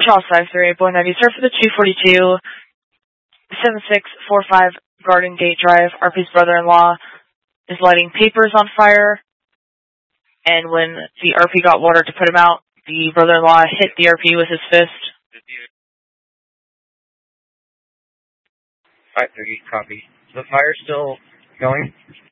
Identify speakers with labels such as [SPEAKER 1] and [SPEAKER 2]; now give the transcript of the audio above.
[SPEAKER 1] Charles 538, Boy 90, sir, for the 242, 7645 Garden Gate Drive. RP's brother-in-law is lighting papers on fire, and when the RP got water to put him out, the brother-in-law hit the RP with his fist.
[SPEAKER 2] 530, copy. Is the fire still going?